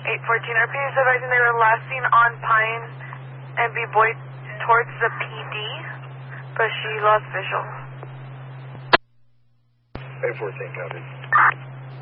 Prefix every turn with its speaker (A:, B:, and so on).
A: 814, our PD is advising they were last seen on Pine and B. Boyd towards the PD, but she lost visual.
B: 814, copy.